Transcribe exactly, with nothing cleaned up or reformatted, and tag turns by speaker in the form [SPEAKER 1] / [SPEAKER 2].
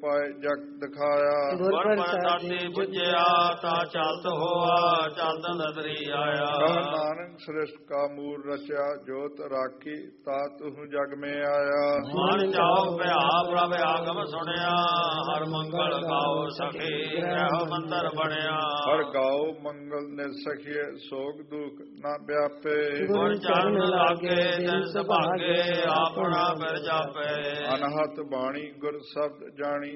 [SPEAKER 1] ਪਾਏ ਜਗ ਦਿਖਾਇਆ।
[SPEAKER 2] ਗੁਰ ਪ੍ਰਸਾਦੀ ਪੁੱਜਿਆ ਤਾ ਚਲਤ ਹੋਆ ਚਲਤ ਨਦਰੀ ਆਇਆ।
[SPEAKER 1] ਕਹ ਨਾਨਕ ਸ੍ਰਿਸ਼ਟ ਕਾ ਮੂਲ ਰਚਿਆ ਜੋਤ ਰਾਖੀ ਤਾ ਤੁਹ ਜਗ ਮੇ ਆਇਆ।
[SPEAKER 2] ਮਨ ਚਾਉ ਭਿਆ ਪ੍ਰਭ ਆਗਮ ਸੁਣਿਆ ਹਰ ਮੰਗਲ ਗਾਓ ਸਖੀ ਰਹਿ ਮੰਦਰ ਬਣਿਆ।
[SPEAKER 1] ਹਰ ਗਾਓ ਮੰਗਲ ਨਿਰਸਖੀਏ ਸੋਗ ਦੁਖ ਨਾ ਵਿਆਪੇ।
[SPEAKER 2] ਗੁਰ ਚਰਨ ਲਾਗੇ ਦਿਨ ਸੁਭਾਗੇ ਆਪਣਾ ਫਿਰ ਜਾਪੇ।
[SPEAKER 1] ਅਨਹਤ ਬਾਣੀ ਗੁਰ ਸ਼ਬਦ ਜਾਣੀ